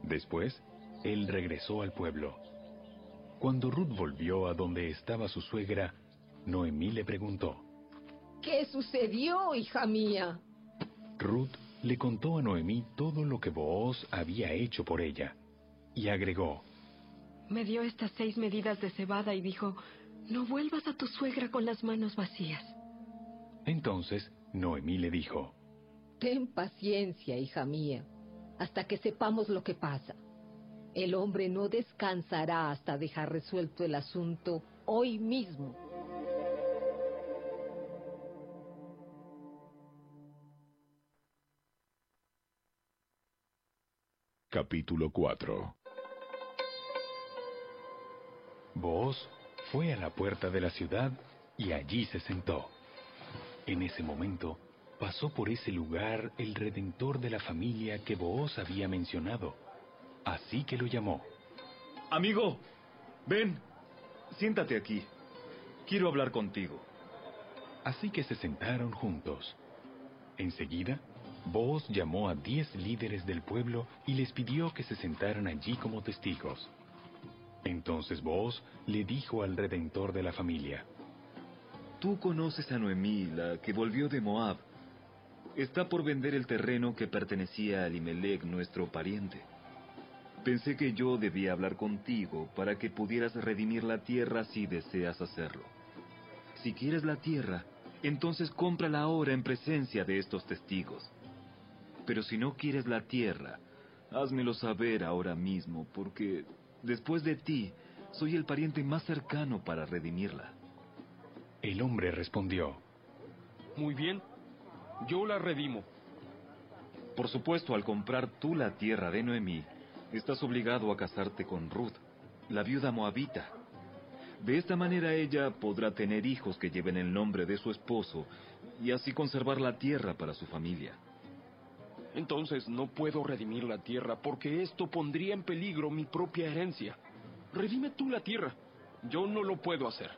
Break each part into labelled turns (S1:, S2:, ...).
S1: Después, él regresó al pueblo. Cuando Ruth volvió a donde estaba su suegra, Noemí le preguntó:
S2: ¿Qué sucedió, hija mía?
S1: Ruth le contó a Noemí todo lo que Booz había hecho por ella, y agregó:
S3: Me dio estas 6 medidas de cebada y dijo: no vuelvas a tu suegra con las manos vacías.
S1: Entonces Noemí le dijo:
S2: Ten paciencia, hija mía, hasta que sepamos lo que pasa. El hombre no descansará hasta dejar resuelto el asunto hoy mismo.
S4: Capítulo 4.
S1: Booz fue a la puerta de la ciudad y allí se sentó. En ese momento pasó por ese lugar el redentor de la familia que Booz había mencionado. Así que lo llamó.
S5: Amigo, ven, siéntate aquí. Quiero hablar contigo.
S1: Así que se sentaron juntos. Enseguida, Booz llamó a 10 líderes del pueblo y les pidió que se sentaran allí como testigos. Entonces Booz le dijo al redentor de la familia:
S5: Tú conoces a Noemí, la que volvió de Moab. Está por vender el terreno que pertenecía a Elimelec, nuestro pariente. Pensé que yo debía hablar contigo para que pudieras redimir la tierra si deseas hacerlo. Si quieres la tierra, entonces cómprala ahora en presencia de estos testigos. Pero si no quieres la tierra, házmelo saber ahora mismo, porque después de ti, soy el pariente más cercano para redimirla.
S1: El hombre respondió:
S6: Muy bien, yo la redimo.
S5: Por supuesto, al comprar tú la tierra de Noemí, estás obligado a casarte con Ruth, la viuda moabita. De esta manera ella podrá tener hijos que lleven el nombre de su esposo y así conservar la tierra para su familia.
S6: Entonces no puedo redimir la tierra porque esto pondría en peligro mi propia herencia. Redime tú la tierra. Yo no lo puedo hacer.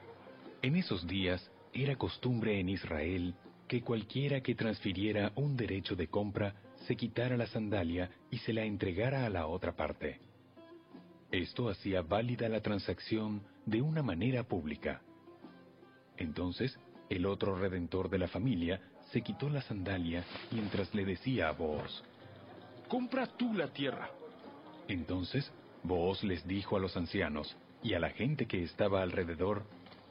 S1: En esos días era costumbre en Israel que cualquiera que transfiriera un derecho de compra se quitara la sandalia y se la entregara a la otra parte. Esto hacía válida la transacción de una manera pública. Entonces, el otro redentor de la familia se quitó la sandalia mientras le decía a Booz:
S6: Compra tú la tierra.
S1: Entonces, Booz les dijo a los ancianos y a la gente que estaba alrededor: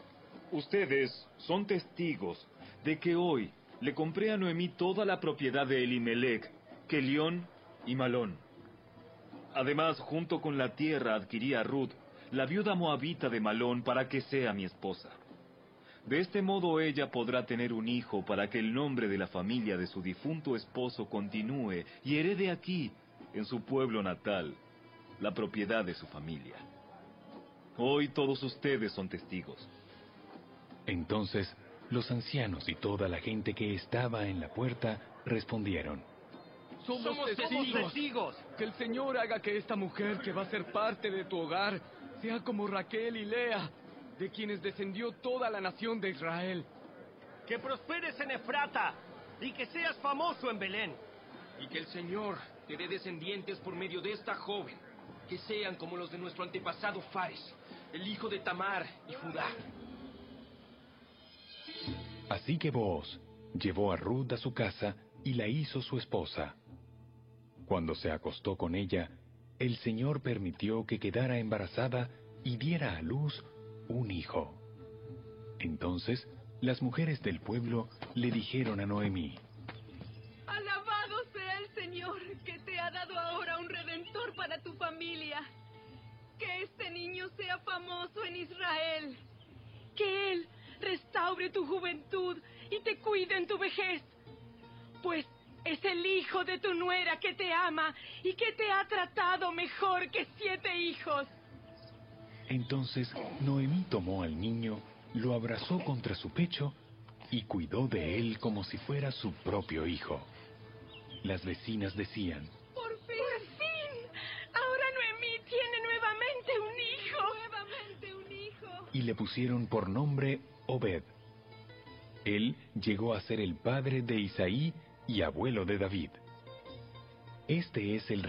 S5: Ustedes son testigos de que hoy le compré a Noemí toda la propiedad de Elimelec, Kelión y Malón. Además, junto con la tierra adquirí a Ruth, la viuda moabita de Malón, para que sea mi esposa. De este modo ella podrá tener un hijo para que el nombre de la familia de su difunto esposo continúe y herede aquí, en su pueblo natal, la propiedad de su familia. Hoy todos ustedes son testigos.
S1: Entonces, los ancianos y toda la gente que estaba en la puerta respondieron:
S6: Somos testigos. Que el Señor haga que esta mujer que va a ser parte de tu hogar sea como Raquel y Lea, de quienes descendió toda la nación de Israel.
S7: Que prosperes en Efrata y que seas famoso en Belén.
S6: Y que el Señor te dé descendientes por medio de esta joven, que sean como los de nuestro antepasado Fares, el hijo de Tamar y Judá.
S1: Así que Booz llevó a Ruth a su casa y la hizo su esposa. Cuando se acostó con ella, el Señor permitió que quedara embarazada y diera a luz un hijo. Entonces, las mujeres del pueblo le dijeron a Noemí:
S3: Alabado sea el Señor, que te ha dado ahora un redentor para tu familia. Que este niño sea famoso en Israel. Que él restaure tu juventud y te cuide en tu vejez. Pues es el hijo de tu nuera que te ama y que te ha tratado mejor que 7 hijos.
S1: Entonces Noemí tomó al niño, lo abrazó contra su pecho y cuidó de él como si fuera su propio hijo. Las vecinas decían:
S3: ¡Por fin! Ahora Noemí tiene nuevamente un hijo.
S1: Y le pusieron por nombre Obed. Él llegó a ser el padre de Isaí y abuelo de David. Este es el